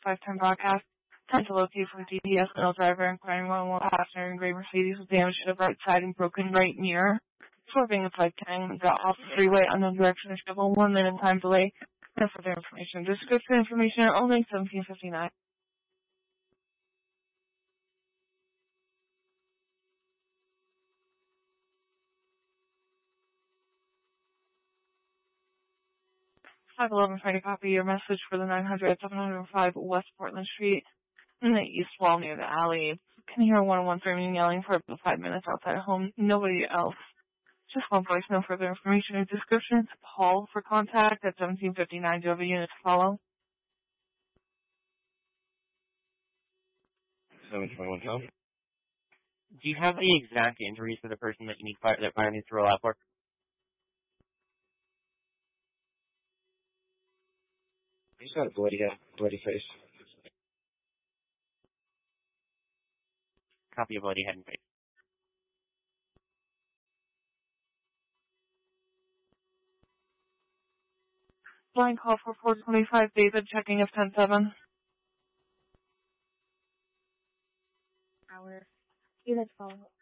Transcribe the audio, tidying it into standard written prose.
510 broadcast. Time to locate from DPS male driver inquiring 111 passenger in gray Mercedes with damage to the right side and broken right mirror. Swerving at 510 got off the freeway unknown direction and schedule 1 minute time delay. No further information. Description information only 1759. Five 11 trying to copy your message for the 900 at 705 West Portland Street in the East Wall near the alley. Can hear 101 screaming yelling for about 5 minutes outside of home. Nobody else. Just one voice, no further information or description. Call for contact at 1759. Do you have a unit to follow? 721 Tom. Do you have the exact injuries for the person that you need that fire needs to roll out for? He's got a bloody head, bloody face. Copy of bloody head and face. Blind call for 425 David, checking if 10-7. Our unit follow.